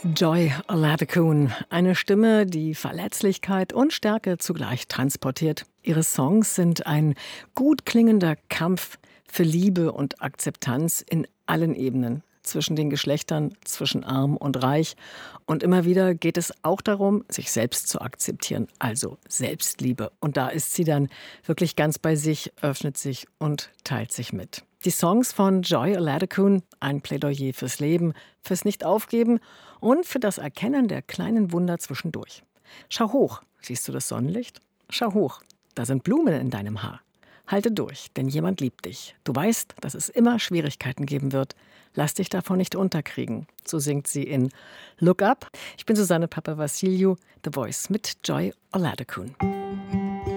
Joy Oladokun, eine Stimme, die Verletzlichkeit und Stärke zugleich transportiert. Ihre Songs sind ein gut klingender Kampf für Liebe und Akzeptanz in allen Ebenen, zwischen den Geschlechtern, zwischen arm und reich. Und immer wieder geht es auch darum, sich selbst zu akzeptieren, also Selbstliebe. Und da ist sie dann wirklich ganz bei sich, öffnet sich und teilt sich mit. Die Songs von Joy Oladokun, ein Plädoyer fürs Leben, fürs Nicht-Aufgeben und für das Erkennen der kleinen Wunder zwischendurch. Schau hoch, siehst du das Sonnenlicht? Schau hoch, da sind Blumen in deinem Haar. Halte durch, denn jemand liebt dich. Du weißt, dass es immer Schwierigkeiten geben wird. Lass dich davon nicht unterkriegen. So singt sie in Look Up. Ich bin Susanne Papavassiliou, The Voice mit Joy Oladokun.